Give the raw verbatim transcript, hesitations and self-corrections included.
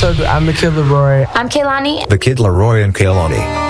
So I'm the Kid Laroi. I'm Kaylani. The Kid Laroi and Kaylani.